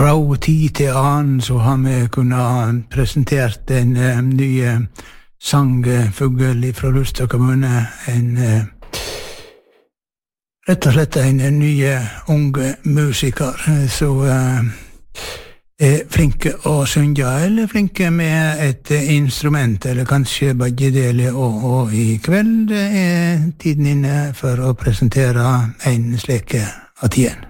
Fra tid til annen så har vi kunnet presentert en ny sangfugl fra Luster kommune, rett og slett en ny unge musiker, så flinke å synge, eller flinke med et instrument, eller kanskje begge deler, og i kveld tiden inne for å presentere en slik at igjen.